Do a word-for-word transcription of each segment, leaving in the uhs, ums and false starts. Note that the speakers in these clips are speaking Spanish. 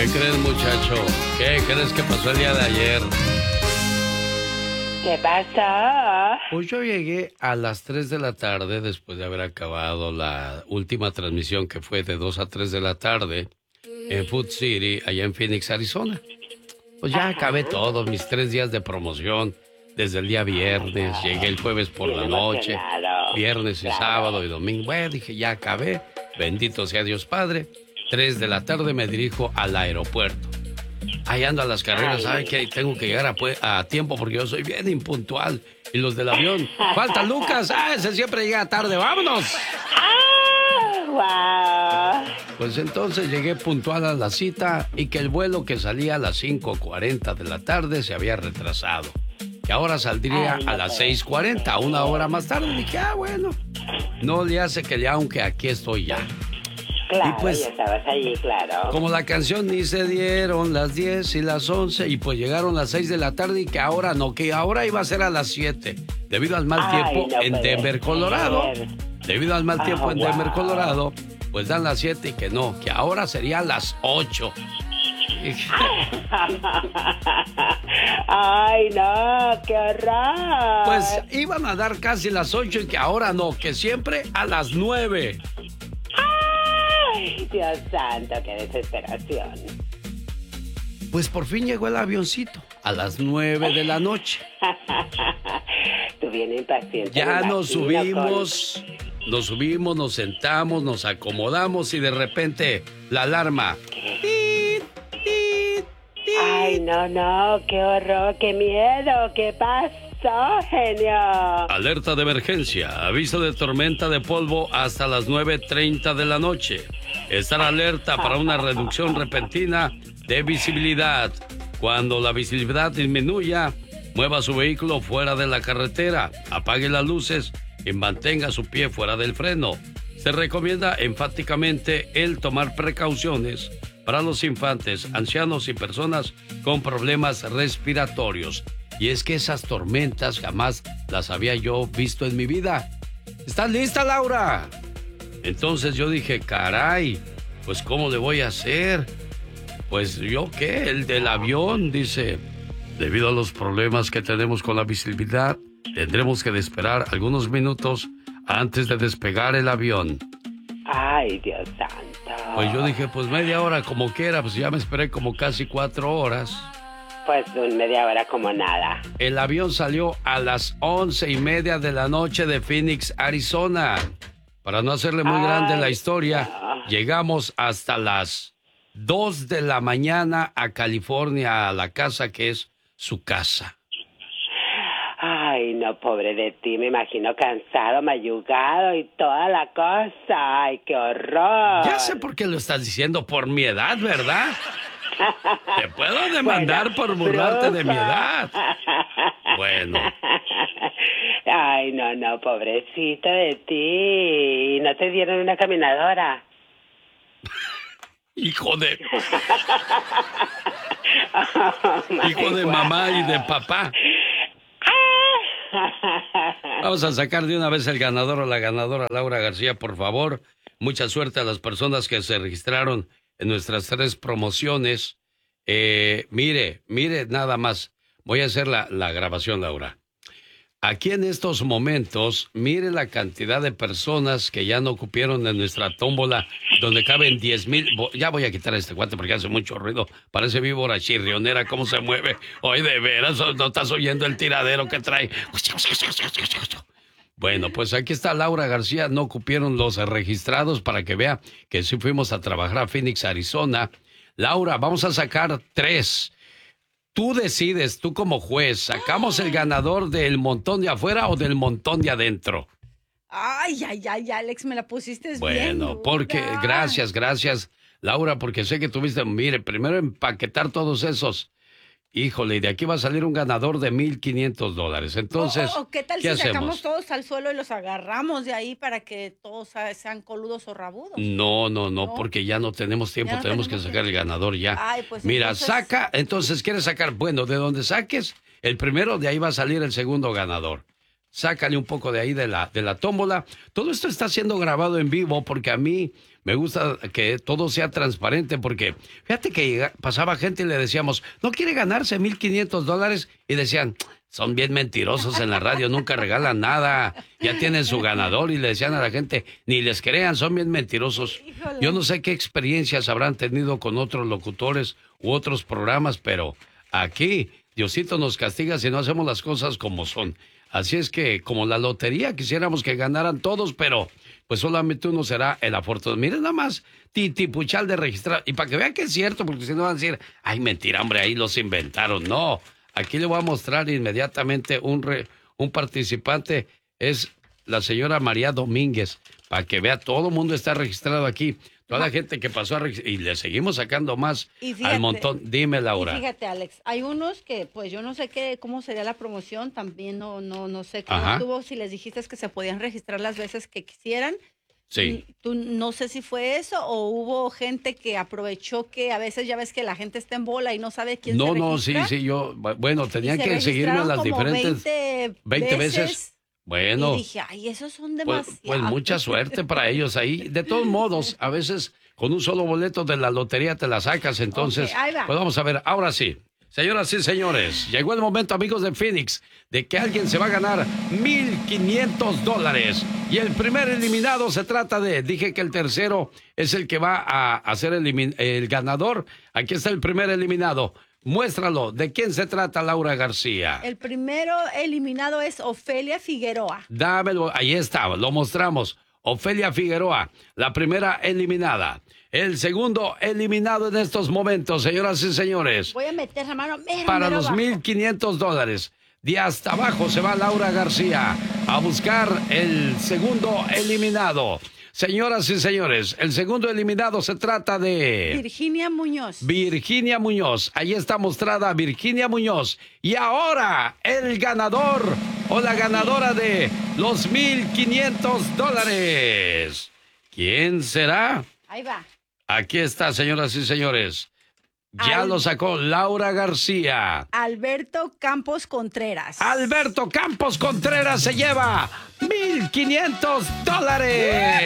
¿Qué crees, muchacho? ¿Qué crees que pasó el día de ayer? ¿Qué pasó? Pues yo llegué a las tres de la tarde después de haber acabado la última transmisión que fue de dos a tres de la tarde en Food City, allá en Phoenix, Arizona. Pues ya acabé todos mis tres días de promoción desde el día viernes. Llegué el jueves por la noche, viernes y sábado y domingo. Bueno, dije, ya acabé. Bendito sea Dios Padre. Tres de la tarde me dirijo al aeropuerto. Ahí ando a las carreras, ay, que tengo que llegar a, a tiempo porque yo soy bien impuntual. Y los del avión, falta Lucas, ah, ese siempre llega tarde, vámonos. ¡Ah! ¡Wow! Pues entonces llegué puntual a la cita y que el vuelo que salía a las cinco cuarenta de la tarde se había retrasado. Que ahora saldría ay, no a las seis cuarenta, una hora más tarde. Dije, ah, bueno, no le hace que le aunque aquí estoy ya. Claro, y pues, ya estabas allí, claro. Como la canción ni se dieron las diez y las once y pues llegaron las seis de la tarde y que ahora no, que ahora iba a ser a las siete. Debido al mal Ay, tiempo no en Denver, Colorado. Ser. Debido al mal oh, tiempo en wow. Denver, Colorado, pues dan las siete y que no, que ahora sería a las ocho. Ay, no, qué horror. Pues iban a dar casi las ocho y que ahora no, que siempre a las nueve. Ay, Dios santo, qué desesperación. Pues por fin llegó el avioncito a las nueve de la noche. Tú bien impaciente. Ya nos subimos, con... nos subimos, nos sentamos, nos acomodamos y de repente la alarma. ¡Tit, tit, tit! Ay, no, no, qué horror, qué miedo, qué pasó, genio. Alerta de emergencia, aviso de tormenta de polvo hasta las nueve treinta de la noche. Estar alerta para una reducción repentina de visibilidad. Cuando la visibilidad disminuya, mueva su vehículo fuera de la carretera, apague las luces y mantenga su pie fuera del freno. Se recomienda enfáticamente el tomar precauciones para los infantes, ancianos y personas con problemas respiratorios. Y es que esas tormentas jamás las había yo visto en mi vida. ¿Estás lista, Laura? Entonces yo dije, caray, pues ¿cómo le voy a hacer? Pues yo qué, el del avión, dice, debido a los problemas que tenemos con la visibilidad, tendremos que esperar algunos minutos antes de despegar el avión. Ay, Dios santo. Pues yo dije, pues media hora como quiera, pues ya me esperé como casi cuatro horas. Pues media hora como nada. El avión salió a las once y media de la noche de Phoenix, Arizona. Para no hacerle muy Ay, grande la historia, no. Llegamos hasta las dos de la mañana a California, a la casa que es su casa. Ay, no, pobre de ti, me imagino cansado, mayugado y toda la cosa. Ay, qué horror. Ya sé por qué lo estás diciendo, por mi edad, ¿verdad? Te puedo demandar bueno, por burlarte bruja. de mi edad. Bueno. Ay, no, no, pobrecito de ti. ¿No te dieron una caminadora? Hijo de... oh, Hijo de mamá y de papá. Vamos a sacar de una vez el ganador o la ganadora, Laura García, por favor. Mucha suerte a las personas que se registraron en nuestras tres promociones. Eh, mire, mire nada más. Voy a hacer la, la grabación, Laura. Aquí en estos momentos, mire la cantidad de personas que ya no cupieron en nuestra tómbola, donde caben diez mil. Ya voy a quitar este guante porque hace mucho ruido. Parece víbora chirrionera, cómo se mueve. Hoy de veras, ¿no estás oyendo el tiradero que trae? Bueno, pues aquí está Laura García. No cupieron los registrados para que vea que sí fuimos a trabajar a Phoenix, Arizona. Laura, vamos a sacar tres. Tú decides, tú como juez, ¿sacamos el ganador del montón de afuera o del montón de adentro? Ay, ay, ay, Alex, me la pusiste bueno, bien dura. Bueno, porque, gracias, gracias, Laura, porque sé que tuviste, mire, primero empaquetar todos esos. Híjole, y de aquí va a salir un ganador de mil quinientos dólares. Entonces, o, o, ¿qué tal ¿qué si hacemos? Sacamos todos al suelo y los agarramos de ahí para que todos sean coludos o rabudos? No, no, no, no, porque ya no tenemos tiempo, no tenemos, tenemos que sacar tiempo. El ganador ya. Ay, pues mira, entonces... saca, entonces, ¿quieres sacar? Bueno, de donde saques el primero, de ahí va a salir el segundo ganador. Sácale un poco de ahí de la, de la tómbola. Todo esto está siendo grabado en vivo porque a mí Me gusta que todo sea transparente porque fíjate que llega, pasaba gente y le decíamos, ¿no quiere ganarse mil quinientos dólares? Y decían, son bien mentirosos en la radio, nunca regalan nada, ya tienen su ganador. Y le decían a la gente, ni les crean, son bien mentirosos. Híjole. Yo no sé qué experiencias habrán tenido con otros locutores u otros programas, pero aquí Diosito nos castiga si no hacemos las cosas como son. Así es que, como la lotería, quisiéramos que ganaran todos, pero pues solamente uno será el afortunado. Miren nada más, titipuchal de registrar. Y para que vean que es cierto, porque si no van a decir, ay, mentira, hombre, ahí los inventaron. No, aquí le voy a mostrar inmediatamente un, re, un participante, es la señora María Domínguez, para que vea, todo el mundo está registrado aquí. Toda la gente que pasó a registrar, y le seguimos sacando más fíjate, al montón. Dime, Laura. Y fíjate, Alex, hay unos que, pues yo no sé qué, cómo sería la promoción, también no, no, no sé cómo Ajá. estuvo, si les dijiste que se podían registrar las veces que quisieran. Sí. Tú no sé si fue eso o hubo gente que aprovechó que a veces ya ves que la gente está en bola y no sabe quién No, se no, registra. sí, sí, yo, bueno, tenían se que seguirme a las registraron como diferentes veinte, veinte veces. veces. Bueno, Y dije, ay, esos son pues, demasiados. pues mucha suerte para ellos ahí. De todos modos, a veces con un solo boleto de la lotería te la sacas, entonces, Ok, ahí va. pues vamos a ver, ahora sí. Señoras y señores, llegó el momento, amigos de Phoenix, de que alguien se va a ganar mil quinientos dólares. Y el primer eliminado se trata de, dije que el tercero es el que va a, a ser el, el ganador. Aquí está el primer eliminado. Muéstralo. ¿De quién se trata, Laura García? El primero eliminado es Ofelia Figueroa. Dámelo. Ahí está, lo mostramos. Ofelia Figueroa, la primera eliminada. El segundo eliminado en estos momentos, señoras y señores. Voy a meter la mano mero, Para mero los abajo. mil quinientos dólares. De hasta abajo se va Laura García a buscar el segundo eliminado. Señoras y señores, el segundo eliminado se trata de Virginia Muñoz. Virginia Muñoz. Ahí está mostrada Virginia Muñoz. Y ahora el ganador o la ganadora de los mil quinientos dólares. ¿Quién será? Ahí va. Aquí está, señoras y señores. Ya Al- lo sacó Laura García. Alberto Campos Contreras. Alberto Campos Contreras se lleva mil quinientos dólares.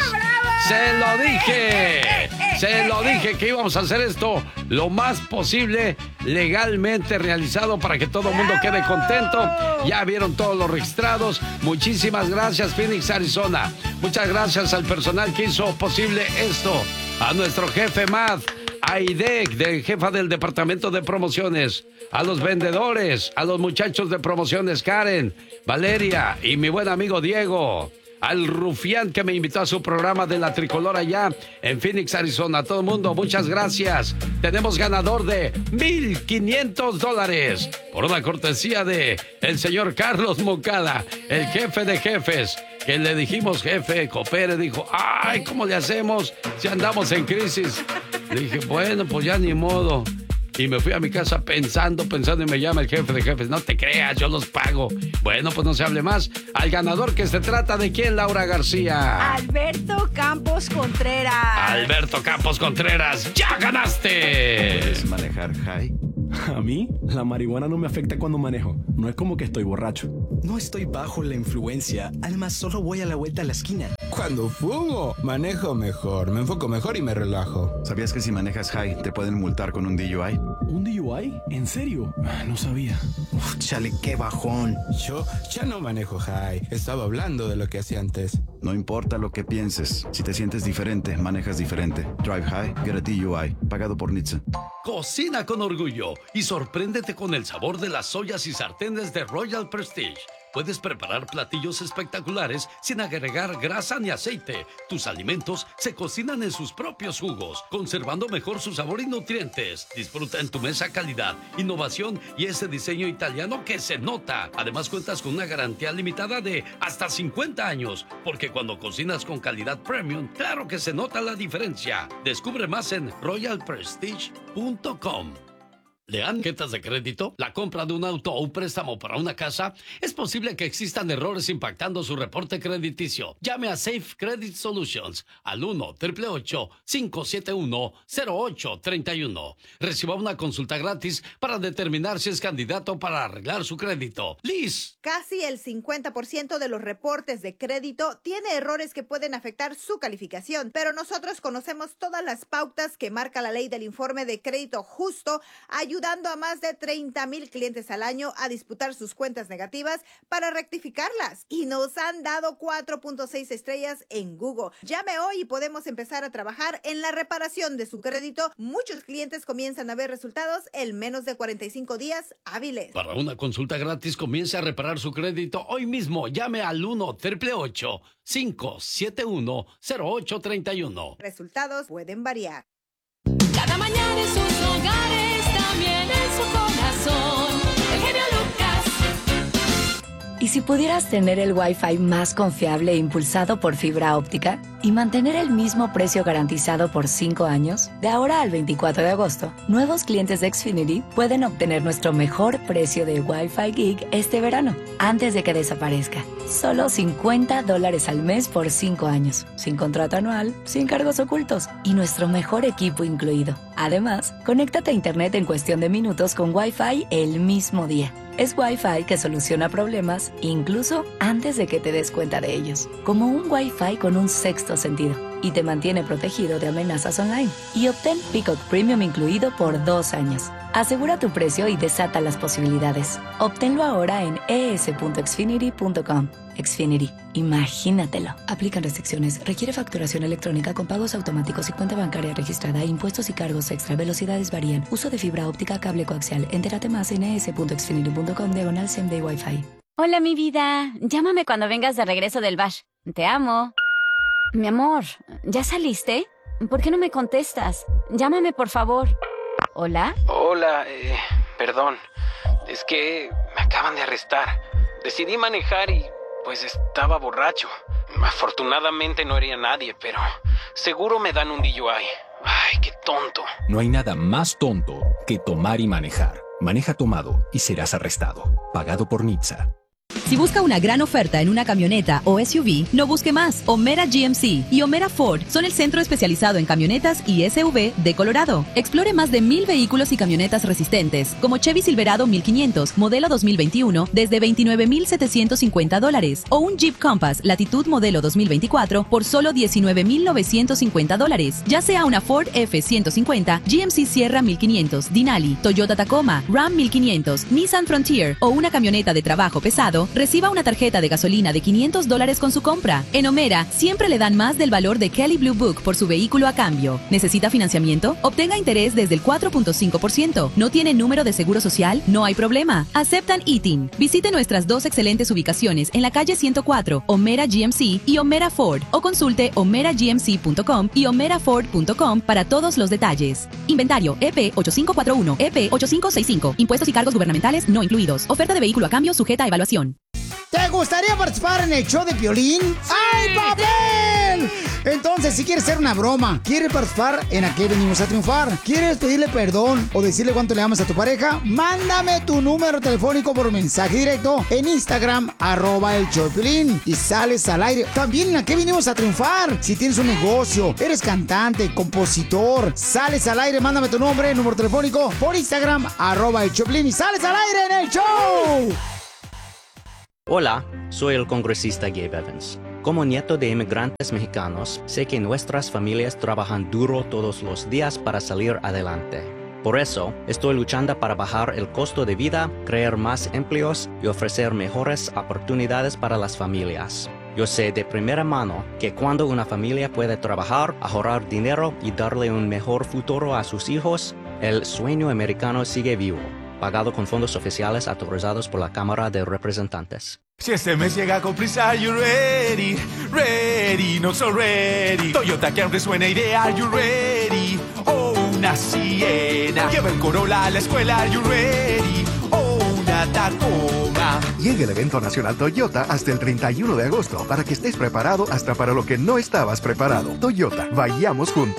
Se lo dije. Se lo dije que íbamos a hacer esto lo más posible legalmente realizado para que todo el mundo quede contento. Ya vieron todos los registrados. Muchísimas gracias, Phoenix, Arizona. Muchas gracias al personal que hizo posible esto. A nuestro jefe Matt, a Idec, de jefa del departamento de promociones, a los vendedores, a los muchachos de promociones, Karen, Valeria y mi buen amigo Diego, al rufián que me invitó a su programa de la tricolor allá en Phoenix, Arizona. A todo el mundo, muchas gracias. Tenemos ganador de mil quinientos dólares por una cortesía de el señor Carlos Moncada, el jefe de jefes. Que le dijimos, jefe, coopere, dijo, ay, ¿cómo le hacemos si andamos en crisis? Le dije, bueno, pues ya ni modo. Y me fui a mi casa pensando, pensando, y me llama el jefe de jefes, no te creas, yo los pago. Bueno, pues no se hable más. Al ganador que se trata, ¿de quién, Laura García? Alberto Campos Contreras. Alberto Campos Contreras, ¡ya ganaste! ¿Puedes manejar high? A mí, la marihuana no me afecta cuando manejo. No es como que estoy borracho. No estoy bajo la influencia. Además, solo voy a la vuelta a la esquina. Cuando fumo, manejo mejor, me enfoco mejor y me relajo. ¿Sabías que si manejas high te pueden multar con un D U I? ¿Un D U I? ¿En serio? Ah, no sabía. Uf, chale, qué bajón. Yo ya no manejo high, estaba hablando de lo que hacía antes. No importa lo que pienses, si te sientes diferente, manejas diferente. Drive high, get a D U I. Pagado por N H T S A. Cocina con orgullo y sorpréndete con el sabor de las ollas y sartenes de Royal Prestige. Puedes preparar platillos espectaculares sin agregar grasa ni aceite. Tus alimentos se cocinan en sus propios jugos, conservando mejor su sabor y nutrientes. Disfruta en tu mesa calidad, innovación y ese diseño italiano que se nota. Además, cuentas con una garantía limitada de hasta cincuenta años, porque cuando cocinas con calidad premium, claro que se nota la diferencia. Descubre más en royal prestige punto com. ¿Le dan tarjetas de crédito? ¿La compra de un auto o un préstamo para una casa? Es posible que existan errores impactando su reporte crediticio. Llame a Safe Credit Solutions al uno, ocho ocho ocho, cinco siete uno, cero ocho tres uno. Reciba una consulta gratis para determinar si es candidato para arreglar su crédito. Liz. Casi el cincuenta por ciento de los reportes de crédito tiene errores que pueden afectar su calificación, pero nosotros conocemos todas las pautas que marca la ley del informe de crédito justo, ayudando a más de treinta mil clientes al año a disputar sus cuentas negativas para rectificarlas. Y nos han dado cuatro punto seis estrellas en Google. Llame hoy y podemos empezar a trabajar en la reparación de su crédito. Muchos clientes comienzan a ver resultados en menos de cuarenta y cinco días hábiles. Para una consulta gratis, comience a reparar su crédito hoy mismo. Llame al uno, ocho ocho ocho, cinco siete uno, cero ocho tres uno. Resultados pueden variar. Cada mañana en sus hogares, también en su corazón, el genio Lucas. ¿Y si pudieras tener el Wi-Fi más confiable e impulsado por fibra óptica y mantener el mismo precio garantizado por cinco años? De ahora al veinticuatro de agosto, nuevos clientes de Xfinity pueden obtener nuestro mejor precio de Wi-Fi Gig este verano, antes de que desaparezca. Solo cincuenta dólares al mes por cinco años, sin contrato anual, sin cargos ocultos y nuestro mejor equipo incluido. Además, conéctate a Internet en cuestión de minutos con Wi-Fi el mismo día. Es Wi-Fi que soluciona problemas incluso antes de que te des cuenta de ellos. Como un Wi-Fi con un sexto sentido. Y te mantiene protegido de amenazas online. Y obtén Peacock Premium incluido por dos años. Asegura tu precio y desata las posibilidades. Obténlo ahora en e s punto xfinity punto com. Xfinity. Imagínatelo. Aplican restricciones. Requiere facturación electrónica con pagos automáticos y cuenta bancaria registrada. Impuestos y cargos extra. Velocidades varían. Uso de fibra óptica, cable coaxial. Entérate más en e s punto xfinity punto com diagonal same day Wi-Fi. Hola, mi vida. Llámame cuando vengas de regreso del bash. Te amo. Mi amor, ¿ya saliste? ¿Por qué no me contestas? Llámame, por favor. ¿Hola? Hola, eh, perdón. Es que me acaban de arrestar. Decidí manejar y, pues, estaba borracho. Afortunadamente no hería a nadie, pero seguro me dan un D U I. Ay, qué tonto. No hay nada más tonto que tomar y manejar. Maneja tomado y serás arrestado. Pagado por N H T S A. Si busca una gran oferta en una camioneta o S U V, no busque más. O'Meara G M C y O'Meara Ford son el centro especializado en camionetas y S U V de Colorado. Explore más de mil vehículos y camionetas resistentes, como Chevy Silverado mil quinientos, modelo dos mil veintiuno, desde veintinueve mil setecientos cincuenta dólares, o un Jeep Compass Latitud modelo dos mil veinticuatro por solo diecinueve mil novecientos cincuenta dólares. Ya sea una Ford F ciento cincuenta, G M C Sierra mil quinientos, Denali, Toyota Tacoma, Ram mil quinientos, Nissan Frontier o una camioneta de trabajo pesado, reciba una tarjeta de gasolina de quinientos dólares con su compra. En O'Meara siempre le dan más del valor de Kelley Blue Book por su vehículo a cambio. ¿Necesita financiamiento? Obtenga interés desde el cuatro punto cinco por ciento. ¿No tiene número de seguro social? No hay problema. Aceptan I T I N. Visite nuestras dos excelentes ubicaciones en la calle ciento cuatro, O'Meara G M C y O'Meara Ford, o consulte o'meara g m c punto com y o'meara ford punto com para todos los detalles. Inventario E P ocho cinco cuatro uno, E P ocho cinco seis cinco. Impuestos y cargos gubernamentales no incluidos. Oferta de vehículo a cambio sujeta a evaluación. ¿Te gustaría participar en el show de Piolín? ¡Sí! ¡Ay, papel! Entonces, si quieres hacer una broma, quieres participar en ¿A qué venimos a triunfar? ¿Quieres pedirle perdón o decirle cuánto le amas a tu pareja? Mándame tu número telefónico por mensaje directo en Instagram, arroba el show de Piolín, y sales al aire. También en ¿A qué venimos a triunfar? Si tienes un negocio, eres cantante, compositor, sales al aire, mándame tu nombre, número telefónico por Instagram, arroba el show de Piolín, y sales al aire en el show. Hola, soy el congresista Gabe Evans. Como nieto de inmigrantes mexicanos, sé que nuestras familias trabajan duro todos los días para salir adelante. Por eso, estoy luchando para bajar el costo de vida, crear más empleos y ofrecer mejores oportunidades para las familias. Yo sé de primera mano que cuando una familia puede trabajar, ahorrar dinero y darle un mejor futuro a sus hijos, el sueño americano sigue vivo. Pagado con fondos oficiales autorizados por la Cámara de Representantes. Si este mes llega con prisa, are you ready? Ready, not so ready. Toyota Camry suena idea, are you ready? Oh, una Siena. Lleva el Corolla a la escuela, are you ready? Oh, una Tacoma. Llega el evento nacional Toyota hasta el treinta y uno de agosto para que estés preparado hasta para lo que no estabas preparado. Toyota, vayamos juntos.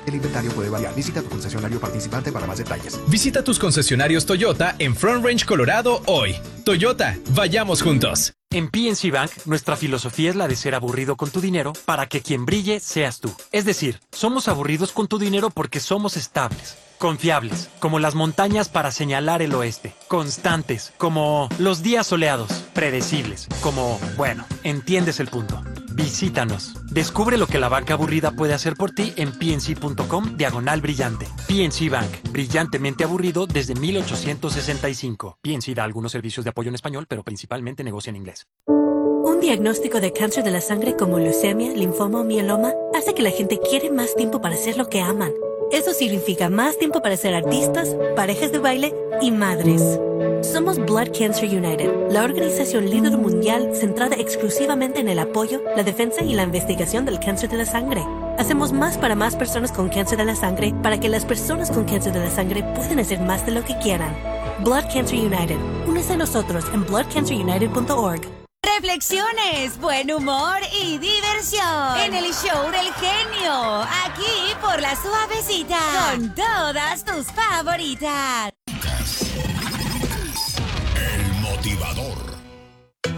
El inventario puede variar. Visita tu concesionario participante para más detalles. Visita tus concesionarios Toyota en Front Range, Colorado hoy. Toyota, vayamos juntos. En P N C Bank, nuestra filosofía es la de ser aburrido con tu dinero para que quien brille seas tú. Es decir, somos aburridos con tu dinero porque somos estables, confiables, como las montañas para señalar el oeste, constantes, como los días soleados, predecibles, como, bueno, entiendes el punto. Visítanos. Descubre lo que la banca aburrida puede hacer por ti en pnc.com diagonal brillante. P N C Bank, brillantemente aburrido desde mil ochocientos sesenta y cinco. P N C da algunos servicios de apoyo en español, pero principalmente negocia en inglés. Un diagnóstico de cáncer de la sangre como leucemia, linfoma o mieloma hace que la gente quiere más tiempo para hacer lo que aman. Eso significa más tiempo para ser artistas, parejas de baile y madres. Somos Blood Cancer United, la organización líder mundial centrada exclusivamente en el apoyo, la defensa y la investigación del cáncer de la sangre. Hacemos más para más personas con cáncer de la sangre para que las personas con cáncer de la sangre puedan hacer más de lo que quieran. Blood Cancer United. Únese a nosotros en blood cancer united punto org. Reflexiones, buen humor y diversión en el show del genio, aquí por La Suavecita, con todas tus favoritas. El motivador.